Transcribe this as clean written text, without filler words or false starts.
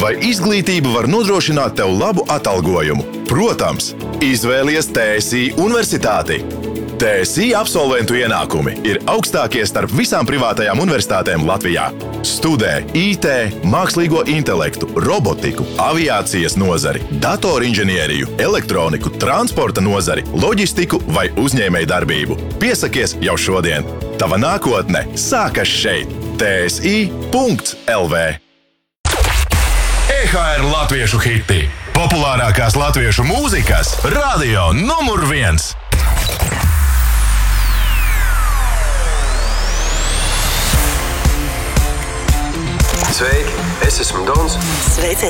Vai izglītība var nodrošināt tev labu atalgojumu? Protams, izvēlies TSI Universitāti. TSI absolventu ienākumi ir augstākie starp visām privātajām universitātēm Latvijā. Studē IT, mākslīgo intelektu, robotiku, aviācijas nozari, datorinženieriju, elektroniku, transporta nozari, loģistiku vai uzņēmējdarbību. Piesakies jau šodien. Tava nākotne sākas šeit. TSI.LV. EHR latviešu hiti. Populārākās latviešu mūzikas radio numur 1. Sveiki, es esmu Dons. Sveiciens!